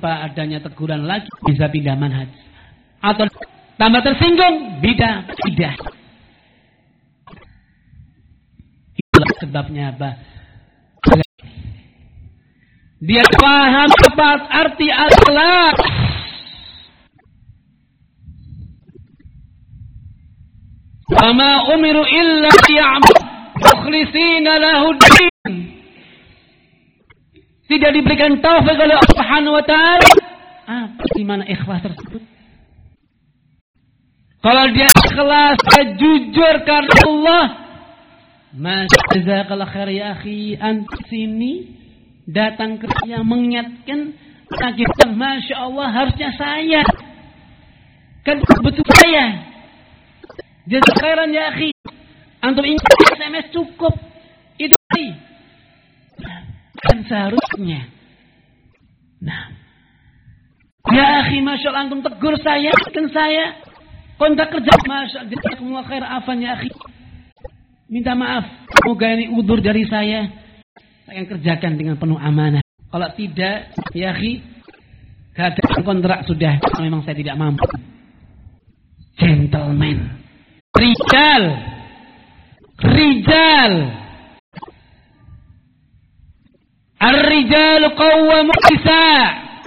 tanpa adanya teguran lagi bisa pindah manhaj. Atau tambah tersinggung, pindah. Itulah sebabnya apa? Dia paham apa arti al-ikhlas. Wama umiru illa liya'budu mukhlishina lahud-din. Tidak diberikan taufik oleh Allah Subhanahu wa taala. Apa di mana ikhlas tersebut? Kalau dia ikhlas, dia jujur karena Allah, jazakallahu khair ya akhi, sini datang kerja mengingatkan kita, masya Allah harusnya saya kan betul saya. Jazakallahu khairan ya akhi, antum ingat SMS cukup itu kan seharusnya. Nah, ya akhi, masya Allah antum tegur saya, kan saya kontak kerja, masya Allah jazakumullah khair, afan ya akhi, minta maaf, semoga ini udzur dari saya akan kerjakan dengan penuh amanah. Kalau tidak, ya akhi, katakan kontrak sudah, memang saya tidak mampu. Gentleman, rijal. Ar-rijalu qawwamun nisa'.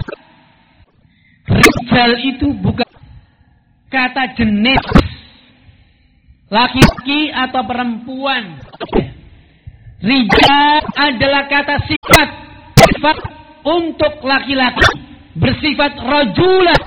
Rijal itu bukan kata jenis laki-laki atau perempuan. Rijal adalah kata sifat untuk laki-laki, bersifat rajulah.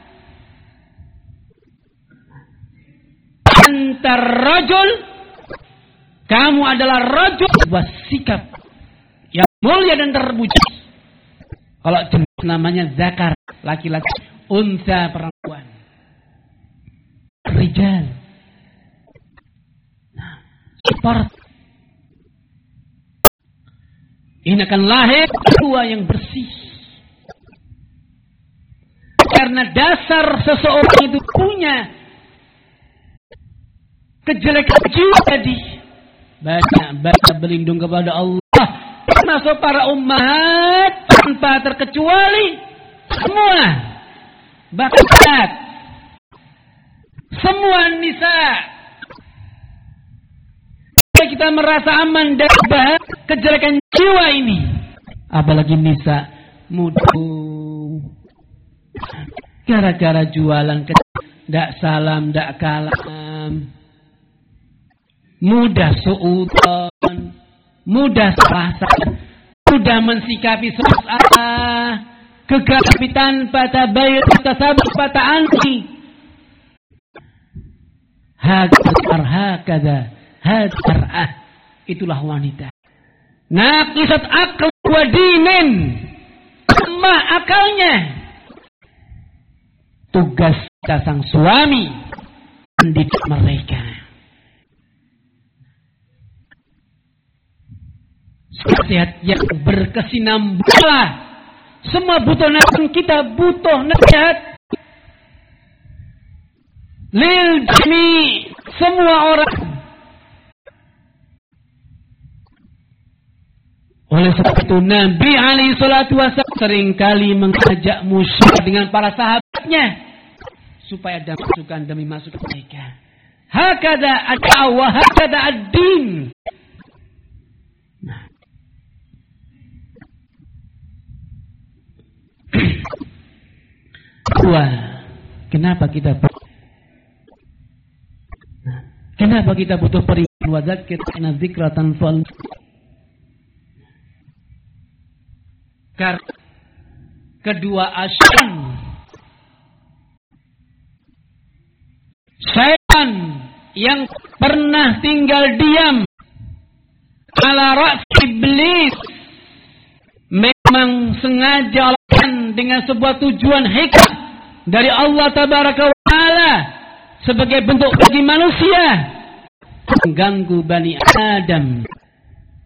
Antar rajul, kamu adalah rajul, sikap yang mulia dan terpuji. Kalau jenis namanya zakar, laki-laki, unsa, perempuan. Rijal. Nah, seperti ini akan lahir jiwa yang bersih. Karena dasar seseorang itu punya kejelekan jiwa tadi. Baca berlindung kepada Allah. Termasuk para ummahat tanpa terkecuali semua. Bahkan semua nisa. Kita merasa aman dari kejelekan jiwa ini. Apalagi nisa mudu. Gara-gara jualan tidak salam, tidak kalam. Mudah suudzon, mudah salah, mudah mensikapi salah, gegap tanpa tabayun, tasabbuh ta'anti. Hakada, itulah wanita. Naqisat akal wa dinin, lemah akalnya. Tugas sang suami mendidik mereka. Nasihat yang berkesinambungan. Semua butuh nasihat, kita butuh nasihat. Lil jami, semua orang. Oleh sebab itu Nabi alaihi salatu wasallam seringkali mengajak musyrik dengan para sahabatnya supaya ada masukan demi masukan mereka. Hakada ad-da'wah, hakada ad-din. Nah, Kenapa kita butuh peringatan wa dzakir inna dzikra tanfa'ul. Karena kedua syaitan yang pernah tinggal diam ala ra's iblis memang sengaja dengan sebuah tujuan hikmah dari Allah tabaraka wa taala sebagai bentuk bagi manusia mengganggu Bani Adam